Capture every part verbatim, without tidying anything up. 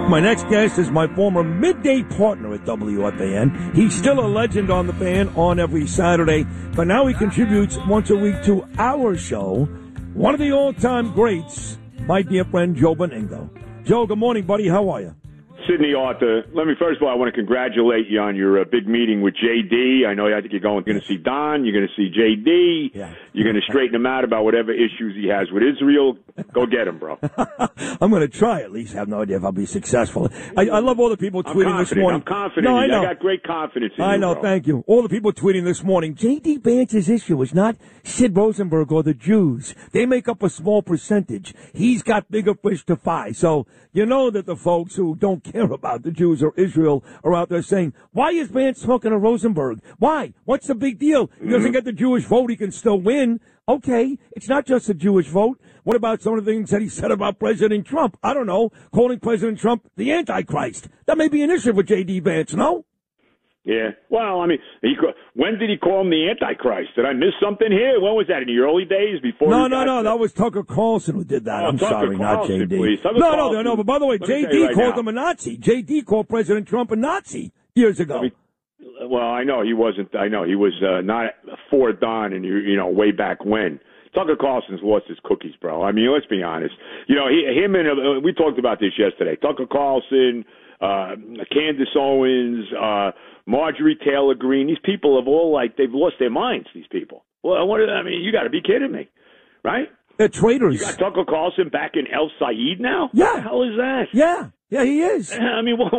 My next guest is my former midday partner at W F A N. He's still a legend on the fan on every Saturday, but now he contributes once a week to our show. One of the all-time greats, my dear friend Joe Benigno. Joe, good morning, buddy. How are you? Sidney Arthur, let me first of all, I want to congratulate you on your uh, big meeting with J D. I know I think you're going, going to see Don. You're going to see J D. Yeah. You're going to straighten him out about whatever issues he has with Israel. Go get him, bro. I'm going to try at least. I have no idea if I'll be successful. I, I love all the people I'm tweeting this morning. I'm confident. No, I in you. know. I got great confidence in I you, know. bro. Thank you. All the people tweeting this morning. J D. Vance's issue is not Sid Rosenberg or the Jews. They make up a small percentage. He's got bigger fish to fry. So you know that the folks who don't care about the Jews or Israel are out there saying, why is Vance talking to Rosenberg? Why? What's the big deal? He doesn't get the Jewish vote. He can still win. Okay, it's not just the Jewish vote. What about some of the things that he said about President Trump? I don't know, calling President Trump the Antichrist. That may be an issue for J D. Vance, no? Yeah. Well, I mean, he, when did he call him the Antichrist? Did I miss something here? When was that? In the early days? Before? No, he no, got no. to... That was Tucker Carlson who did that. Oh, I'm Tucker sorry, not Carlson, J D. please. Tucker No, no, Carlson. no. But by the way, Let me J tell D you right called now. him a Nazi. J D called President Trump a Nazi years ago. Me, well, I know he wasn't. I know he was uh, not for Don, and you, you know, way back when. Tucker Carlson's lost his cookies, bro. I mean, let's be honest. You know, he, him and uh, we talked about this yesterday. Tucker Carlson, uh, Candace Owens, uh, Marjorie Taylor Greene. These people have all like they've lost their minds. These people. Well, I, wonder, I mean, you got to be kidding me, right? They're traitors. You got Tucker Carlson back in El Sayed now? Yeah. What the hell is that? Yeah, yeah, he is. I mean, what?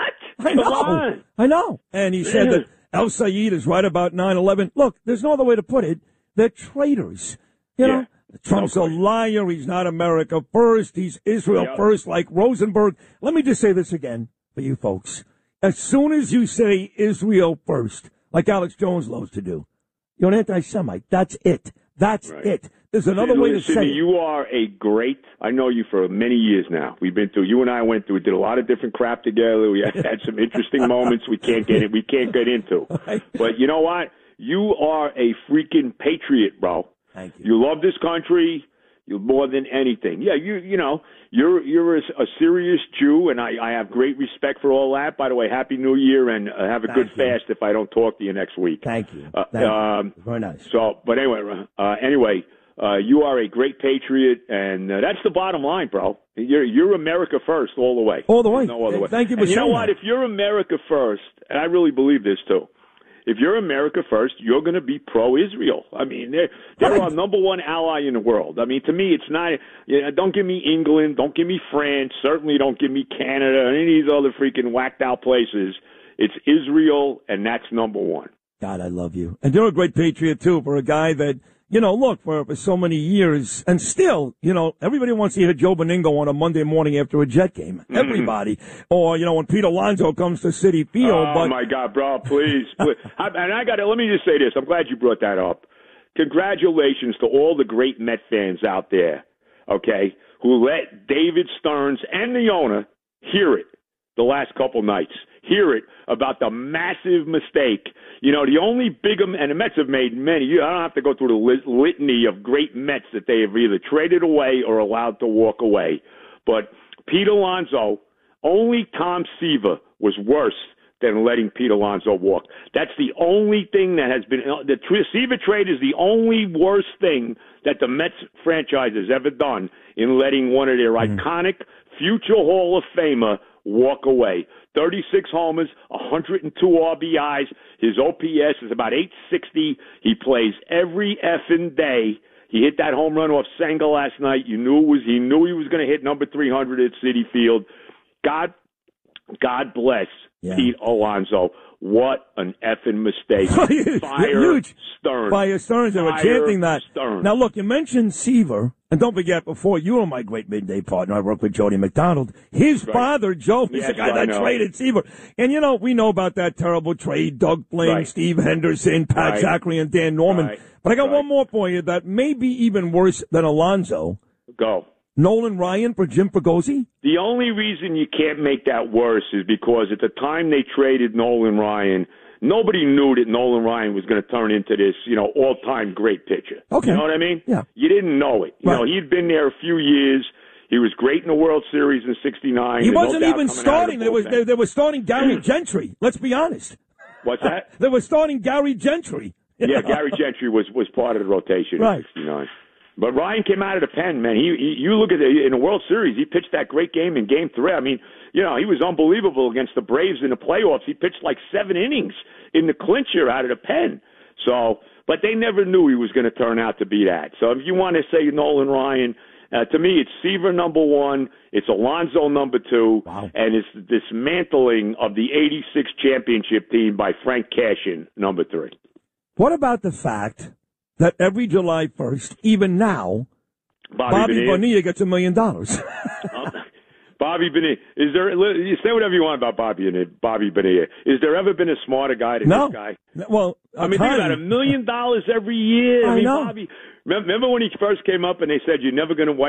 I Come know. on. I know. And he said that El Sayed is right about nine eleven. Look, there's no other way to put it. They're traitors. You know, Yeah. Trump's No a liar. He's not America first. He's Israel Yep. first, like Rosenberg. Let me just say this again for you folks. As soon as you say Israel first, like Alex Jones loves to do, you're an anti-Semite. That's it. That's Right. it. There's another way to Listen, say it. you are a great. I know you for many years now. We've been through. You and I went through. Did a lot of different crap together. We had, had some interesting moments. We can't get it. We can't get into. Right. But you know what? You are a freaking patriot, bro. Thank you. You love this country. You more than anything. Yeah, you you know you're you're a, a serious Jew, and I, I have great respect for all that. By the way, Happy New Year, and uh, have a Thank good you. fast. If I don't talk to you next week, Thank you. Uh, Thank um, you. Very nice. So, but anyway, uh, anyway, uh, you are a great patriot, and uh, that's the bottom line, bro. You're you're America first, all the way. All the way. No other way. Thank you for and you know saying what? that. If you're America first, and I really believe this too. If you're America first, you're going to be pro-Israel. I mean, they're, they're Right. our number one ally in the world. I mean, to me, it's not, you know, don't give me England, don't give me France, certainly don't give me Canada, and any of these other freaking whacked out places. It's Israel, and that's number one. God, I love you. And you're a great patriot, too, for a guy that, you know, look, for, for so many years, and still, you know, everybody wants to hear Joe Benigno on a Monday morning after a Jet game. Mm-hmm. Everybody. Or, you know, when Pete Alonso comes to Citi Field. Oh, but my God, bro, please. please. I, and I got to, let me just say this. I'm glad you brought that up. Congratulations to all the great Met fans out there, okay, who let David Stearns and the owner hear it the last couple nights. Hear it about the massive mistake. You know, the only big, and the Mets have made many. I don't have to go through the lit- litany of great Mets that they have either traded away or allowed to walk away. But Pete Alonso, only Tom Seaver was worse than letting Pete Alonso walk. That's the only thing that has been – the Seaver trade is the only worst thing that the Mets franchise has ever done in letting one of their mm. iconic future Hall of Famer walk away. thirty-six homers, one hundred two R B Is. His O P S is about eight sixty. He plays every effing day. He hit that home run off Senga last night. You knew it was he knew he was going to hit number three hundred at Citi Field. God, God bless yeah. Pete Alonso. What an effing mistake. Fire Huge. Stearns. Fire Stearns. They were Fire chanting that. Stearns. Now, look, you mentioned Seaver. And don't forget, before you were my great midday partner, I worked with Jody McDonald. His right. father, Joe, is yes, the guy I that know. traded Seaver. And, you know, we know about that terrible trade. Doug Flynn, right. Steve Henderson, Pat right. Zachary, and Dan Norman. Right. But I got right. one more for you that may be even worse than Alonso. Go. Nolan Ryan for Jim Fregosi? The only reason you can't make that worse is because at the time they traded Nolan Ryan, nobody knew that Nolan Ryan was going to turn into this, you know, all-time great pitcher. Okay. You know what I mean? Yeah. You didn't know it. You right. know, he'd been there a few years. He was great in the World Series in sixty-nine. He no wasn't doubt even coming out of starting. the They was bullpen. they, they were starting Gary Gentry. Let's be honest. What's that? They were starting Gary Gentry. Yeah, Gary Gentry was, was part of the rotation Right. in sixty-nine. But Ryan came out of the pen, man. He, he you look at the in the World Series, he pitched that great game in Game Three. I mean, you know, he was unbelievable against the Braves in the playoffs. He pitched like seven innings in the clincher out of the pen. So, but they never knew he was going to turn out to be that. So, if you want to say Nolan Ryan, uh, to me, it's Seaver number one, it's Alonso number two, wow. and it's the dismantling of the eighty-six championship team by Frank Cashin number three. What about the fact that every July first, even now, Bobby, Bobby Bonilla, Bonilla gets a million dollars? Bobby Bonilla, is there? You say whatever you want about Bobby and Bobby Bonilla. Is there ever been a smarter guy than No. this guy? Well, I mean, think about it, a million dollars every year. I I mean, know. Bobby. Remember when he first came up and they said you're never going to